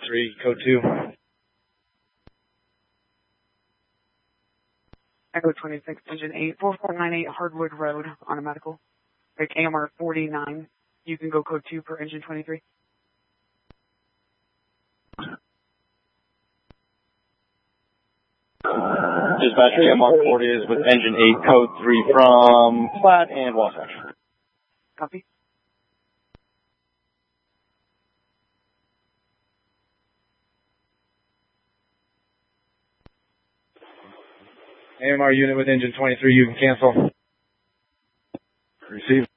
3, code 2. Echo 26, engine 8, 4498 Hardwood Road on a medical. Like AMR 49. You can go code 2 for engine 23. Dispatcher, AMR 40 is with engine 8, code 3 from Platte and Wasatch. Copy. AMR unit with engine 23, you can cancel. Receive.